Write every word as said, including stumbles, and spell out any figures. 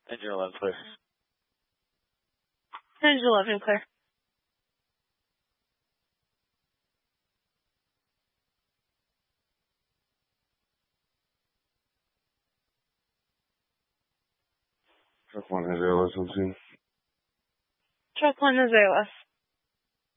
Engine eleven clear. Engine eleven clear. Truck one has A L S on scene. Truck one is A L S.